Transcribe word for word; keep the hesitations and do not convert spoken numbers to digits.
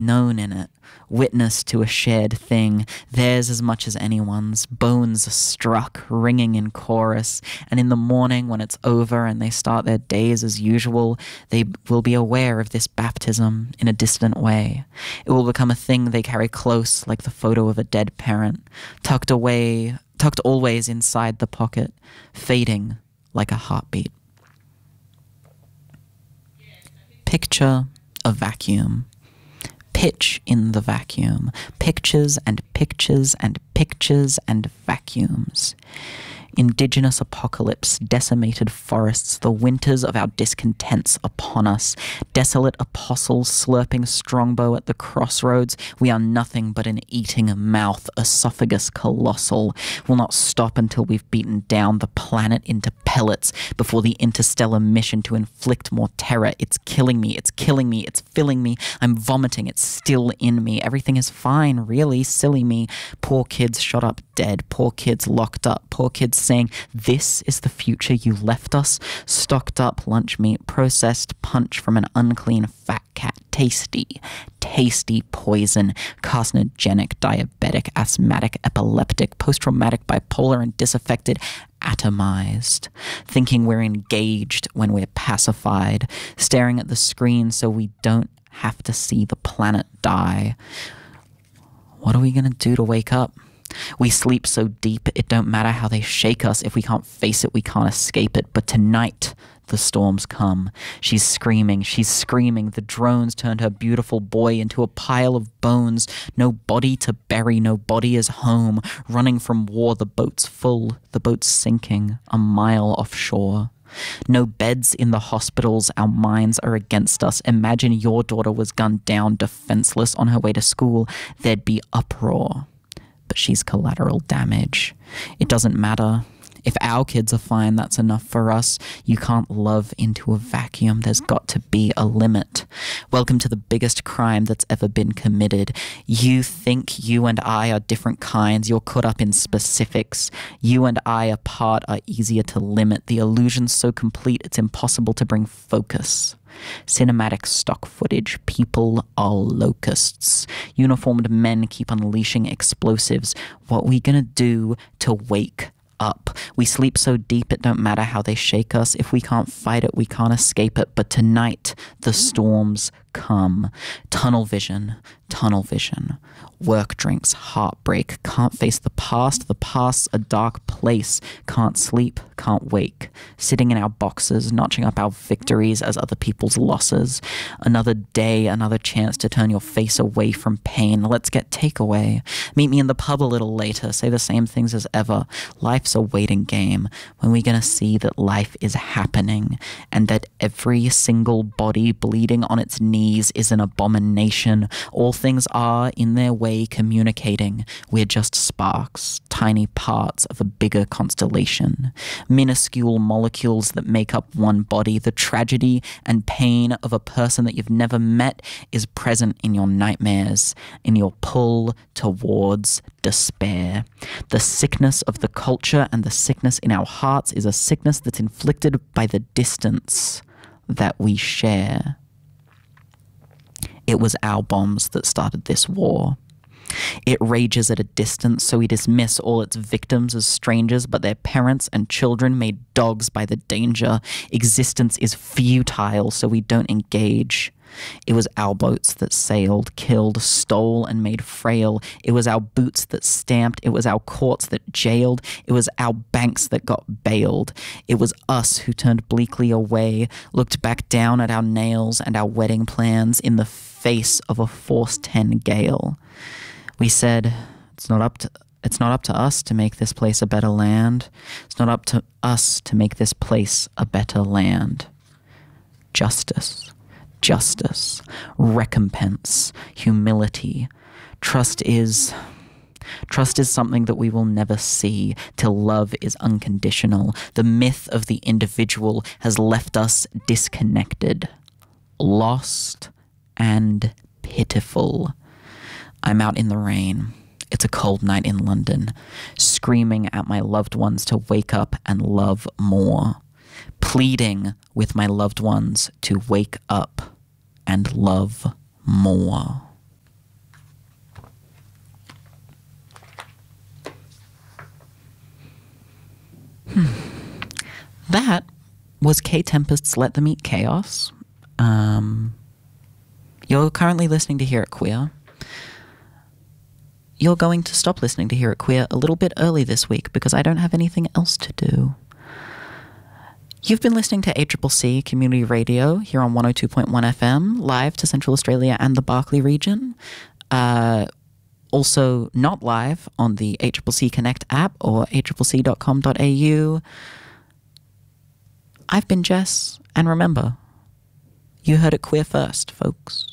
known in it, witness to a shared thing, theirs as much as anyone's, bones struck, ringing in chorus, and in the morning when it's over and they start their days as usual, they will be aware of this baptism in a distant way. It will become a thing they carry close like the photo of a dead parent, tucked away, tucked always inside the pocket, fading like a heartbeat. Picture a vacuum. Pitch in the vacuum. Pictures and pictures and pictures and vacuums. Indigenous apocalypse, decimated forests, the winters of our discontents upon us, desolate apostles slurping strongbow at the crossroads, we are nothing but an eating mouth, esophagus colossal, will not stop until we've beaten down the planet into pellets before the interstellar mission to inflict more terror. It's killing me, it's killing me, it's filling me, I'm vomiting, it's still in me, everything is fine, really, silly me, poor kids shot up dead, poor kids locked up, poor kids saying, this is the future you left us, stocked up lunch meat, processed punch from an unclean fat cat, tasty, tasty poison, carcinogenic, diabetic, asthmatic, epileptic, post-traumatic, bipolar, and disaffected, atomized, thinking we're engaged when we're pacified, staring at the screen so we don't have to see the planet die. What are we gonna do to wake up? We sleep so deep, it don't matter how they shake us. If we can't face it, we can't escape it. But tonight, the storms come. She's screaming, she's screaming. The drones turned her beautiful boy into a pile of bones. No body to bury, no body is home. Running from war, the boat's full, the boat's sinking, a mile offshore. No beds in the hospitals, our minds are against us. Imagine your daughter was gunned down defenseless on her way to school. There'd be uproar. But she's collateral damage. It doesn't matter. If our kids are fine, that's enough for us. You can't love into a vacuum. There's got to be a limit. Welcome to the biggest crime that's ever been committed. You think you and I are different kinds. You're caught up in specifics. You and I apart are easier to limit. The illusion's so complete, it's impossible to bring focus. Cinematic stock footage. People are locusts. Uniformed men keep unleashing explosives. What are we gonna do to wake up? We sleep so deep it don't matter how they shake us. If we can't fight it, we can't escape it. But tonight, the storms come. Tunnel vision, tunnel vision. Work drinks, heartbreak. Can't face the past. The past's a dark place. Can't sleep, can't wake. Sitting in our boxes, notching up our victories as other people's losses. Another day, another chance to turn your face away from pain. Let's get takeaway. Meet me in the pub a little later. Say the same things as ever. Life's a waiting game. When we gonna see that life is happening and that every single body bleeding on its knees is an abomination. All things are, in their way, communicating. We're just sparks, tiny parts of a bigger constellation. Minuscule molecules that make up one body. The tragedy and pain of a person that you've never met is present in your nightmares, in your pull towards despair. The sickness of the culture and the sickness in our hearts is a sickness that's inflicted by the distance that we share. It was our bombs that started this war. It rages at a distance, so we dismiss all its victims as strangers, but their parents and children made dogs by the danger. Existence is futile, so we don't engage. It was our boats that sailed, killed, stole, and made frail. It was our boots that stamped. It was our courts that jailed. It was our banks that got bailed. It was us who turned bleakly away, looked back down at our nails and our wedding plans in the face of a force ten gale. We said, it's not up to It's not up to us to make this place a better land. It's not up to us to make this place a better land. Justice, justice, recompense, humility. Trust is... Trust is something that we will never see till love is unconditional. The myth of the individual has left us disconnected, lost, and pitiful. I'm out in the rain. It's a cold night in London, screaming at my loved ones to wake up and love more, pleading with my loved ones to wake up and love more. That was K Tempest's Let Them Eat Chaos. Um, you're currently listening to Hear It Queer. You're going to stop listening to Hear It Queer a little bit early this week because I don't have anything else to do. You've been listening to A C C C Community Radio here on one oh two point one F M, live to Central Australia and the Barkly region. Uh, also not live on the A C C C Connect app or a c c c dot com dot a u. I've been Jess, and remember, you heard it queer first, folks.